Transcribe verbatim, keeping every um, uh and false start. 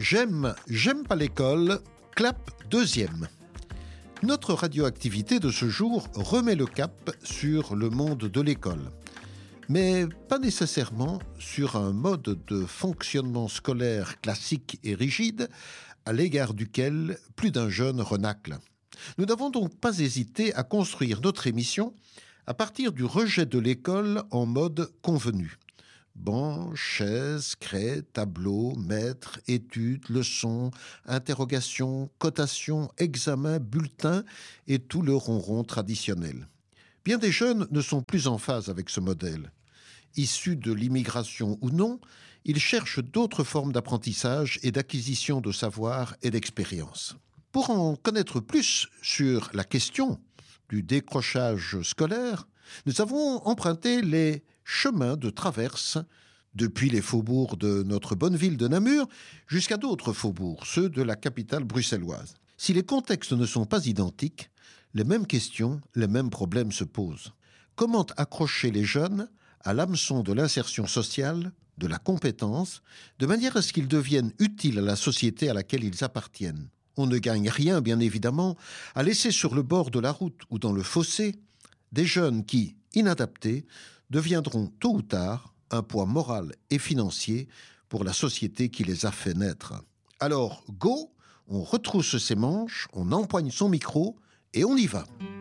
J'aime, j'aime pas l'école, clap deuxième. Notre radioactivité de ce jour remet le cap sur le monde de l'école, mais pas nécessairement sur un mode de fonctionnement scolaire classique et rigide à l'égard duquel plus d'un jeune renacle. Nous n'avons donc pas hésité à construire notre émission à partir du rejet de l'école en mode convenu. Bancs, chaises, craies, tableaux, maîtres, études, leçons, interrogations, cotations, examens, bulletins et tout le ronron traditionnel. Bien des jeunes ne sont plus en phase avec ce modèle. Issus de l'immigration ou non, ils cherchent d'autres formes d'apprentissage et d'acquisition de savoir et d'expérience. Pour en connaître plus sur la question du décrochage scolaire, nous avons emprunté les chemins de traverse depuis les faubourgs de notre bonne ville de Namur jusqu'à d'autres faubourgs, ceux de la capitale bruxelloise. Si les contextes ne sont pas identiques, les mêmes questions, les mêmes problèmes se posent. Comment accrocher les jeunes à l'hameçon de l'insertion sociale, de la compétence, de manière à ce qu'ils deviennent utiles à la société à laquelle ils appartiennent? On ne gagne rien, bien évidemment, à laisser sur le bord de la route ou dans le fossé des jeunes qui, inadaptés, deviendront tôt ou tard un poids moral et financier pour la société qui les a fait naître. Alors, go, on retrousse ses manches, on empoigne son micro et on y va.